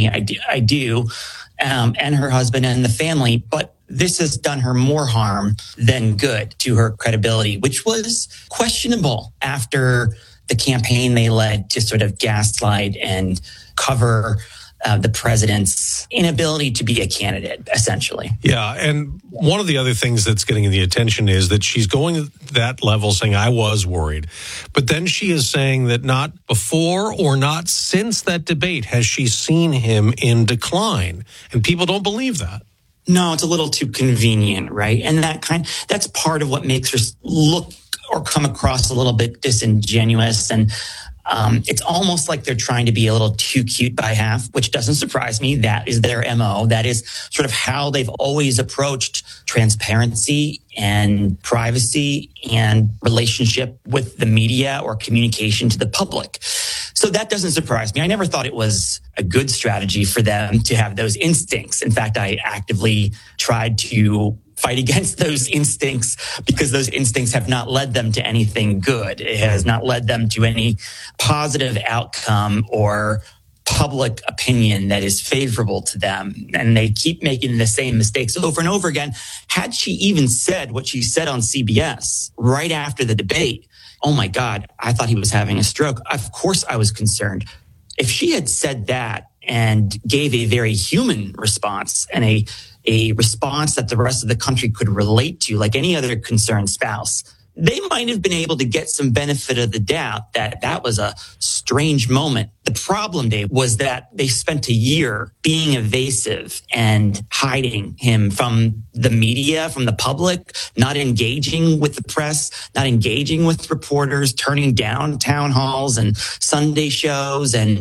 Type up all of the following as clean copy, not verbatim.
me, I do, and her husband and the family. But this has done her more harm than good to her credibility, which was questionable after the campaign they led to sort of gaslight and cover the president's inability to be a candidate, essentially. Yeah, and one of the other things that's getting the attention is that she's going to that level saying, I was worried. But then she is saying that not before or not since that debate has she seen him in decline. And people don't believe that. No, it's a little too convenient, right? And that's part of what makes her look or come across a little bit disingenuous. And it's almost like they're trying to be a little too cute by half, which doesn't surprise me. That is their MO. That is sort of how they've always approached transparency and privacy and relationship with the media or communication to the public. So that doesn't surprise me. I never thought it was a good strategy for them to have those instincts. In fact, I actively tried to fight against those instincts because those instincts have not led them to anything good. It has not led them to any positive outcome or public opinion that is favorable to them. And they keep making the same mistakes over and over again. Had she even said what she said on CBS right after the debate, oh my God, I thought he was having a stroke. Of course I was concerned. If she had said that and gave a very human response and a response that the rest of the country could relate to, like any other concerned spouse, they might have been able to get some benefit of the doubt that was a strange moment. The problem, Dave, was that they spent a year being evasive and hiding him from the media, from the public, not engaging with the press, not engaging with reporters, turning down town halls and Sunday shows and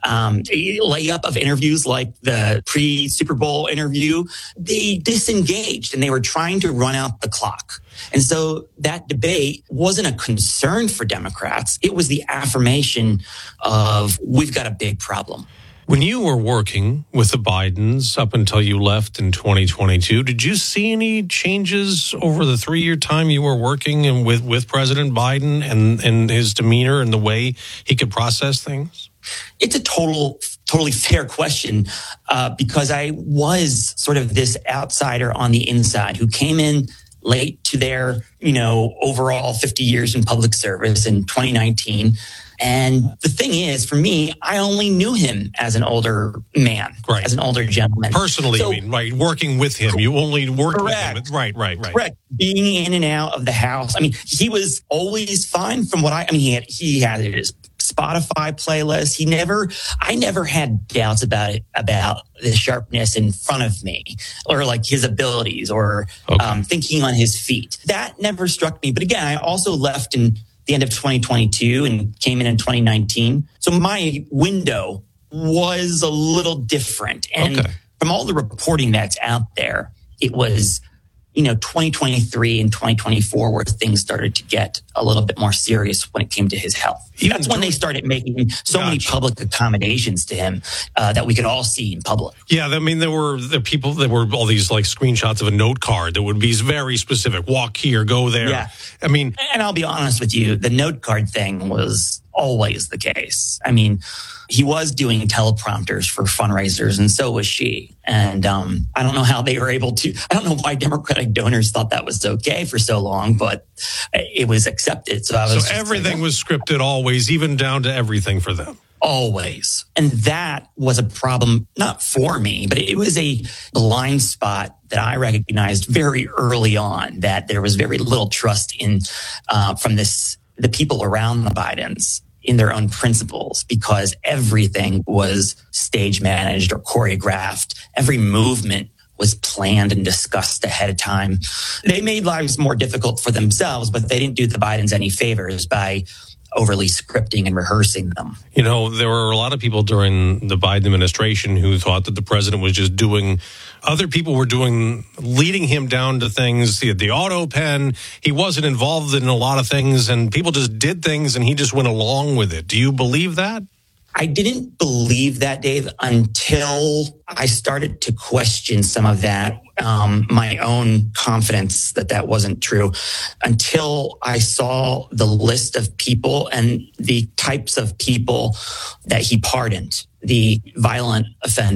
layup of interviews like the pre-Super Bowl interview. They disengaged and they were trying to run out the clock. And so that debate wasn't a concern for Democrats. It was the affirmation of, we've got a big problem. When you were working with the Bidens up until you left in 2022, did you see any changes over the 3-year time you were working with President Biden and his demeanor and the way he could process things? It's a totally fair question because I was sort of this outsider on the inside who came in late to their, overall 50 years in public service in 2019. And the thing is, for me, I only knew him as an older man, right, as an older gentleman. Personally, so, right? Working with him. You only worked correct, with him. Right. Correct. Being in and out of the house. I mean, he was always fine from what he had his Spotify playlist. I never had doubts about the sharpness in front of me or like his abilities or thinking on his feet. That never struck me. But again, I also left in the end of 2022 and came in 2019. So my window was a little different. And from all the reporting that's out there, it was 2023 and 2024 where things started to get a little bit more serious when it came to his health. That's when they started making so many public accommodations to him that we could all see in public. Yeah, I mean, there were all these like screenshots of a note card that would be very specific. Walk here, go there. Yeah. I mean, and I'll be honest with you, the note card thing was always the case. I mean, he was doing teleprompters for fundraisers, and so was she. And I don't know how they were able to. I don't know why Democratic donors thought that was okay for so long, but it was accepted. So everything was scripted always, even down to everything for them. Always. And that was a problem, not for me, but it was a blind spot that I recognized very early on, that there was very little trust in from the people around the Bidens in their own principles, because everything was stage managed or choreographed. Every movement was planned and discussed ahead of time. They made lives more difficult for themselves, but they didn't do the Bidens any favors by overly scripting and rehearsing them. There were a lot of people during the Biden administration who thought that the president was just other people were leading him down to things. He had the auto pen. He wasn't involved in a lot of things, and people just did things and he just went along with it. Do you believe that? I didn't believe that, Dave, until I started to question some of that, my own confidence that wasn't true, until I saw the list of people and the types of people that he pardoned, the violent offenders.